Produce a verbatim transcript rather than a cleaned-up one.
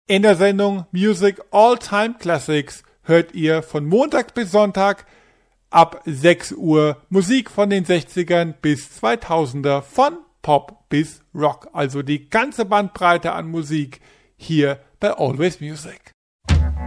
In der Sendung Music All Time Classics hört ihr von Montag bis Sonntag ab sechs Uhr Musik von den sechzigern bis zweitausender, von Pop bis Rock. Also die ganze Bandbreite an Musik hier bei Always Music.